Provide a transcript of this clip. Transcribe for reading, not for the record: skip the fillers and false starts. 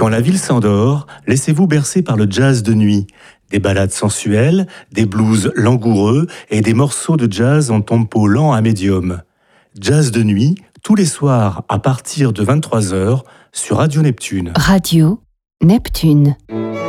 Quand la ville s'endort, laissez-vous bercer par le jazz de nuit. Des ballades sensuelles, des blues langoureux et des morceaux de jazz en tempo lent à médium. Jazz de nuit, tous les soirs à partir de 23h sur Radio Neptune. Radio Neptune.